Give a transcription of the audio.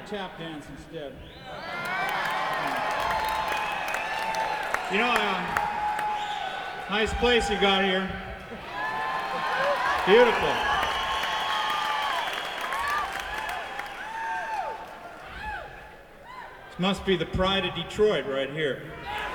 tap dance instead. You know, nice place you got here. Beautiful. This must be the pride of Detroit right here.